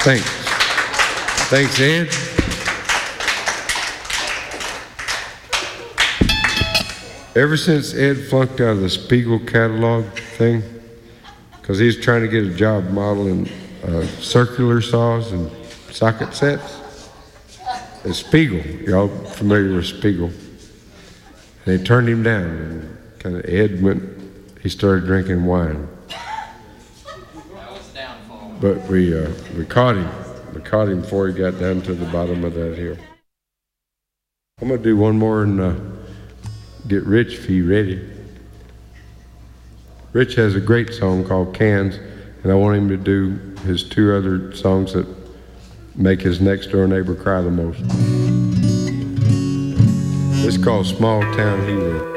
Thanks. Thanks, Ed. Ever since Ed flunked out of the Spiegel catalog thing, because he's trying to get a job modeling circular saws and socket sets, at Spiegel, y'all familiar with Spiegel? And they turned him down, and kind of Ed went, he started drinking wine. But we caught him. We caught him before he got down to the bottom of that hill. I'm going to do one more and get Rich if he's ready. Rich has a great song called Cans, and I want him to do his two other songs that make his next door neighbor cry the most. It's called Small Town Hero.